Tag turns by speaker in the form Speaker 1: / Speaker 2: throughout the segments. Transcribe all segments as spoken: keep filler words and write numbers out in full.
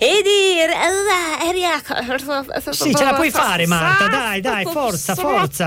Speaker 1: e dire
Speaker 2: sì, ce la puoi fare, Marta, dai, dai, forza, forza.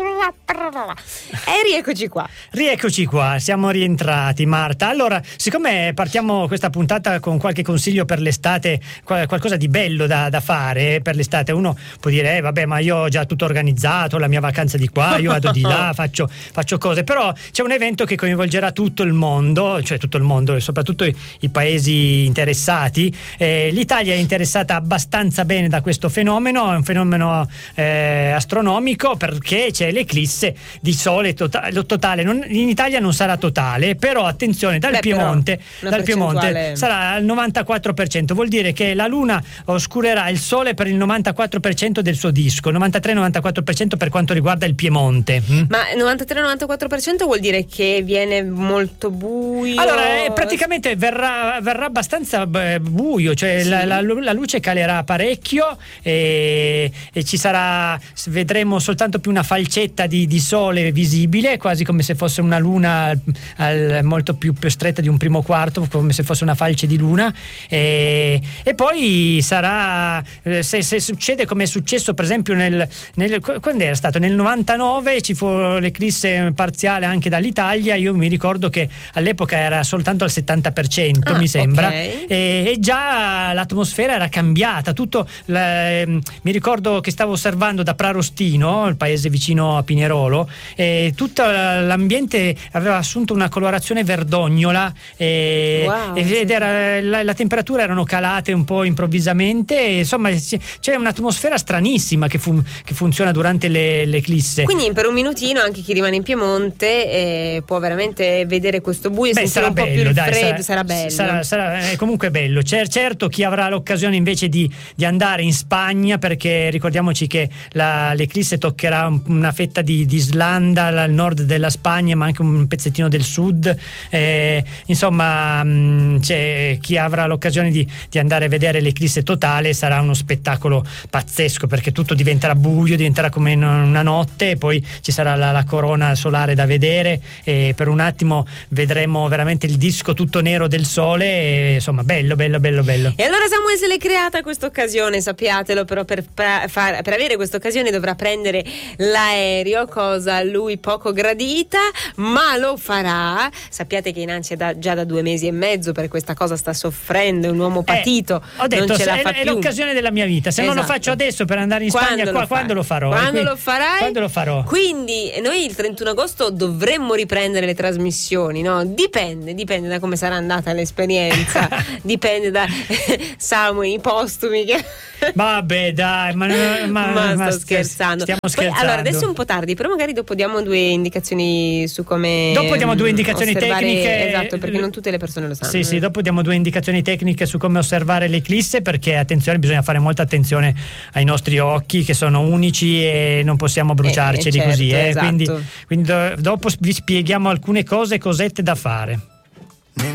Speaker 1: E rieccoci qua.
Speaker 2: Rieccoci qua, siamo rientrati, Marta. Allora, siccome partiamo questa puntata con qualche consiglio per l'estate, qualcosa di bello da, da fare per l'estate, uno può dire, eh, vabbè, ma io ho già tutto organizzato, la mia vacanza di qua, io vado di là, faccio, faccio cose, però c'è un evento che coinvolgerà tutto il mondo, cioè tutto il mondo e soprattutto i, i paesi interessati. Eh, L'Italia è interessata abbastanza bene da questo fenomeno, è un fenomeno eh, astronomico, perché c'è l'eclisse di sole totale, totale. Non, in Italia non sarà totale, però attenzione, dal Beh, Piemonte, dal Piemonte sarà al novantaquattro per cento, vuol dire che la Luna oscurerà il Sole per il novantaquattro per cento del suo disco, novantatré novantaquattro per cento per quanto riguarda il Piemonte. Mm?
Speaker 1: Ma novantatré novantaquattro per cento vuol dire che viene molto buio?
Speaker 2: Allora, eh, praticamente verrà, verrà abbastanza eh, buio, cioè sì. la, la, la luce calerà parecchio e, e ci sarà, vedremo soltanto più una falcetta di, di sole visibile, quasi come se fosse una luna al, al, molto più, più stretta di un primo quarto, come se fosse una falce di luna, e, e poi sarà, se, se succede come è successo per esempio nel, nel quando era stato nel novantanove, ci fu l'eclisse parziale anche dall'Italia. Io mi ricordo che all'epoca era soltanto al settanta per cento, ah, mi sembra,
Speaker 1: okay.
Speaker 2: e, e già l'atmosfera era cambiata tutto. La, mi ricordo che stavo osservando da Prarostino, il paese vicino a Pinerolo, e tutto l'ambiente aveva assunto una colorazione verdognola, e,
Speaker 1: wow,
Speaker 2: ed
Speaker 1: sì.
Speaker 2: era, la, la temperatura erano calate un po' improvvisamente, e, insomma c'è un'atmosfera stranissima che, fu, che funziona durante le, l'eclisse.
Speaker 1: Quindi per un minutino anche chi rimane in Piemonte eh, può veramente vedere questo buio e
Speaker 2: Beh,
Speaker 1: sentire un
Speaker 2: bello,
Speaker 1: po' più il
Speaker 2: dai,
Speaker 1: freddo,
Speaker 2: sarà,
Speaker 1: sarà bello.
Speaker 2: Sarà, sarà è comunque bello. Cer- certo chi avrà l'occasione invece di, di andare in Spagna, perché ricordiamoci che la, l'eclisse toccherà una fetta di, di Islanda, al nord della Spagna, ma anche un pezzettino del sud, eh, insomma mh, c'è chi avrà l'occasione di, di andare a vedere l'eclisse totale, sarà uno spettacolo pazzesco, perché tutto diventerà buio, diventerà come in una notte, e poi ci sarà la, la corona solare da vedere, e per un attimo vedremo veramente il disco tutto nero del sole, e, insomma bello bello bello bello.
Speaker 1: E allora Samuel se l'è creata questa occasione, sappiatelo, però per, per, far, per avere questa occasione dovrà prendere l'aereo, cosa a lui poco gradita, ma lo farà. Sappiate che Inanci è da, già da due mesi e mezzo per questa cosa sta soffrendo, è un uomo patito,
Speaker 2: eh, ho detto,
Speaker 1: non ce la
Speaker 2: è,
Speaker 1: fa
Speaker 2: è
Speaker 1: più.
Speaker 2: l'occasione della mia vita, se esatto. non lo faccio adesso per andare in
Speaker 1: quando
Speaker 2: Spagna,
Speaker 1: lo
Speaker 2: qua, quando lo farò?
Speaker 1: Quando
Speaker 2: quindi,
Speaker 1: lo farai?
Speaker 2: Quando lo farò?
Speaker 1: Quindi noi il trentuno agosto dovremmo riprendere le trasmissioni, no? Dipende, dipende da come sarà andata l'esperienza, dipende da Samuel, i postumi che...
Speaker 2: Vabbè dai, ma, ma,
Speaker 1: ma,
Speaker 2: ma
Speaker 1: sto scherzando.
Speaker 2: Stiamo scherzando.
Speaker 1: Poi, allora adesso è un po' tardi, però magari dopo diamo due indicazioni su come
Speaker 2: dopo diamo due indicazioni
Speaker 1: osservare,
Speaker 2: tecniche,
Speaker 1: esatto, perché non tutte le persone lo sanno.
Speaker 2: Sì, sì, dopo diamo due indicazioni tecniche su come osservare l'eclisse, perché attenzione, bisogna fare molta attenzione ai nostri occhi che sono unici e non possiamo bruciarceli eh, certo, così, eh.
Speaker 1: esatto.
Speaker 2: quindi, quindi dopo vi spieghiamo alcune cose, cosette da fare.